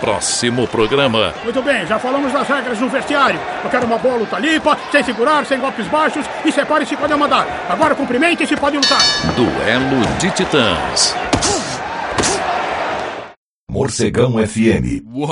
próximo programa. Muito bem, já falamos das regras no vestiário. Eu quero uma boa luta limpa, sem segurar, sem golpes baixos. E separe-se quando eu mandar. Agora cumprimente-se e pode lutar. Duelo de Titãs. Morcegão FM.